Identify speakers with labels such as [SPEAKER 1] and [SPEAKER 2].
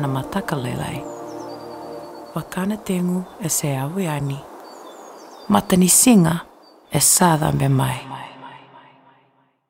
[SPEAKER 1] na matakalelai. Wakana tengu e se awiani. Matani singa e sadambe mai.